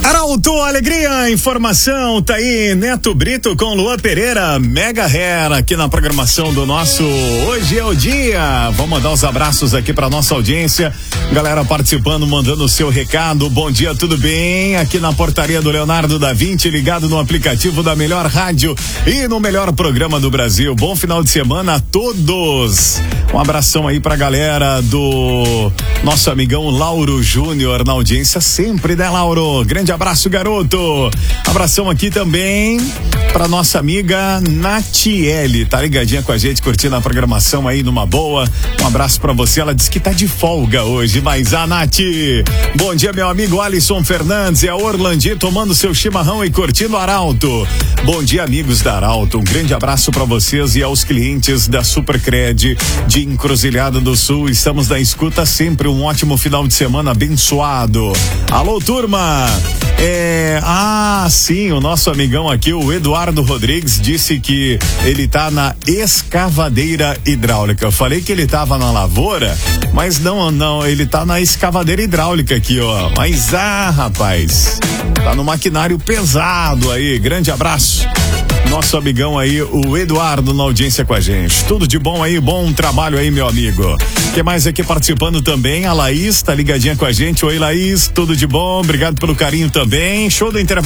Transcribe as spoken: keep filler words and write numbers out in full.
Arauto, alegria, informação, tá aí, Neto Brito com Luan Pereira, Mega Hair aqui na programação do nosso Hoje é o Dia. Vamos mandar os abraços aqui pra nossa audiência, galera participando, mandando o seu recado. Bom dia, tudo bem? Aqui na portaria do Leonardo da Vinci, ligado no aplicativo da melhor rádio e no melhor programa do Brasil. Bom final de semana a todos. Um abração aí pra galera do nosso amigão Lauro Júnior na audiência sempre, né, Lauro? Grande abraço, garoto. Abração aqui também pra nossa amiga Natiele, tá ligadinha com a gente, curtindo a programação aí numa boa. Um abraço pra você, ela disse que tá de folga hoje, mas a Nath. Bom dia, meu amigo Alisson Fernandes, é Orlandi tomando seu chimarrão e curtindo Arauto. Bom dia, amigos da Arauto, um grande abraço pra vocês e aos clientes da Supercred de Encruzilhada do Sul. Estamos na escuta sempre, um ótimo final de semana abençoado. Alô, turma. É, ah, sim, o nosso amigão aqui, o Eduardo Rodrigues, disse que ele tá na escavadeira hidráulica. Eu falei que ele tava na lavoura, mas não, não, ele tá na escavadeira hidráulica aqui, ó. Mas, ah, rapaz, tá no maquinário pesado aí. Grande abraço. Nosso amigão aí, o Eduardo, na audiência com a gente. Tudo de bom aí, bom trabalho aí, meu amigo. O que mais aqui participando também? A Laís tá ligadinha com a gente. Oi, Laís, tudo de bom? Obrigado pelo carinho também. Show do intervalo.